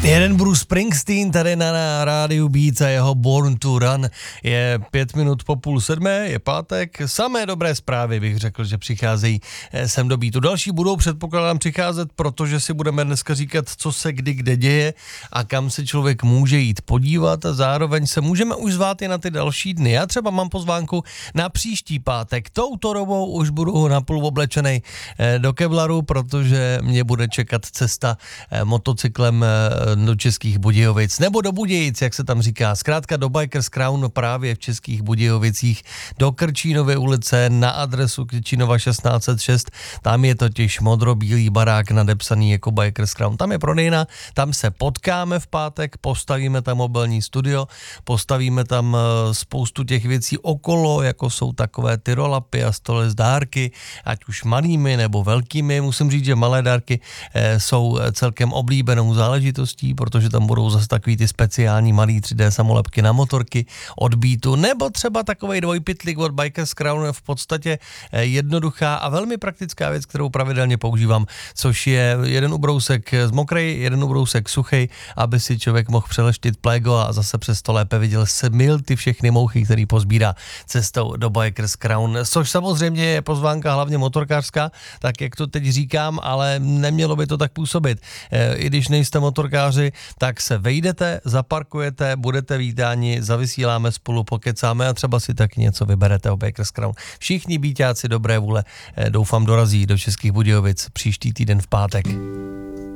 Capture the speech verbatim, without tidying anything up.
Jeden Bruce Springsteen tady na, na rádiu Beats a jeho Born to Run. Je pět minut po půl sedmé, je pátek, samé dobré zprávy bych řekl, že přicházejí sem do Beatu. Další budou, předpokládám, přicházet, protože si budeme dneska říkat, co se kdy kde děje a kam se člověk může jít podívat a zároveň se můžeme už zvát i na ty další dny. Já třeba mám pozvánku na příští pátek. Touto dobou už budu napůl oblečenej do Kevlaru, protože mě bude čekat cesta motocyklem do Českých Budějovic, nebo do Budějic, jak se tam říká. Zkrátka do Bikers Crown právě v Českých Budějovicích, do Krčínovy ulice na adresu Krčínova šestnáct set šest. Tam je totiž modro-bílý barák nadepsaný jako Bikers Crown. Tam je prodejna, tam se potkáme v pátek, postavíme tam mobilní studio, postavíme tam spoustu těch věcí okolo, jako jsou takové tyrolapy a stoly z dárky, ať už malými nebo velkými. Musím říct, že malé dárky jsou celkem oblíbenou záležitostí, protože tam budou zase takový ty speciální malý tři dé samolepky na motorky od Beatu, nebo třeba takovej dvojpytlík od Bikers Crown, v podstatě jednoduchá a velmi praktická věc, kterou pravidelně používám, což je jeden ubrousek z mokrej, jeden ubrousek suchej, aby si člověk mohl přeleštit plégo a zase přes to lépe viděl smil ty všechny mouchy, který pozbírá cestou do Bikers Crown, což samozřejmě je pozvánka hlavně motorkářská, tak jak to teď říkám, ale nemělo by to tak působit. I když nejste motorkáři, tak se vejdete, zaparkujete, budete vítáni, zavysíláme spolu, pokecáme a třeba si taky něco vyberete o Bikers Crown. Všichni Beaťáci dobré vůle, doufám, dorazí do Českých Budějovic příští týden v pátek.